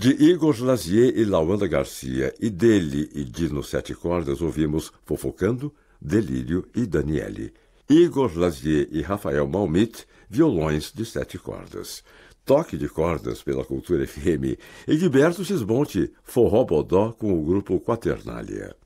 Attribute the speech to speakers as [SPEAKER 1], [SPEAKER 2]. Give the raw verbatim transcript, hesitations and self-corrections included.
[SPEAKER 1] De Igor Lazier e Lawanda Garcia, e dele e de No Sete Cordas, ouvimos Fofocando, Delírio e Daniele. Igor Lazier e Rafael Malmit, violões de sete cordas. Toque de cordas pela Cultura F M. Egberto Gismonti, Forró Bodó com o grupo Quaternália.